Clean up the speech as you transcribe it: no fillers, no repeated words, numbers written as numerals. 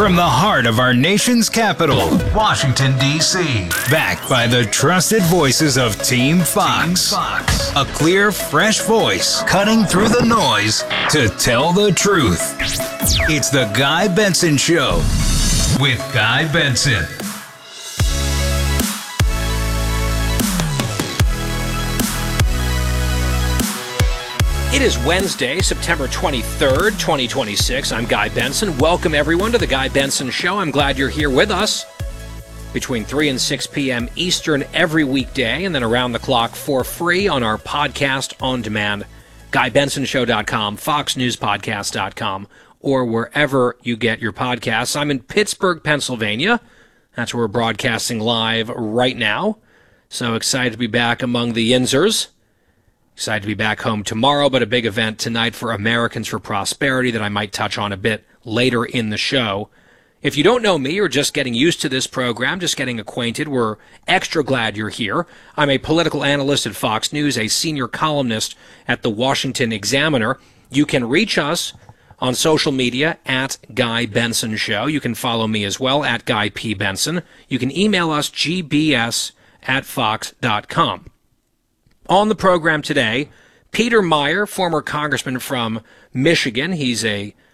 From the heart of our nation's capital, Washington, D.C. Backed by the trusted voices of Team Fox. A clear, fresh voice cutting through the noise to tell the truth. It's the Guy Benson Show with Guy Benson. It is Wednesday, September 23rd, 2026. I'm Guy Benson. Welcome, everyone, to the Guy Benson Show. I'm glad you're here with us between 3 and 6 p.m. Eastern every weekday, and then around the clock for free on our podcast on demand, GuyBensonShow.com, FoxNewsPodcast.com, or wherever you get your podcasts. I'm in Pittsburgh, Pennsylvania. That's where we're broadcasting live right now. So excited to be back among the Yinzers. Excited to be back home tomorrow, but a big event tonight for Americans for Prosperity that I might touch on a bit later in the show. If you don't know me or just getting used to this program, just getting acquainted, we're extra glad you're here. I'm a political analyst at Fox News, a senior columnist at the Washington Examiner. You can reach us on social media at Guy Benson Show. You can follow me as well at Guy P. Benson. You can email us gbs@fox.com. On the program today, Peter Meijer, former congressman from Michigan. He's a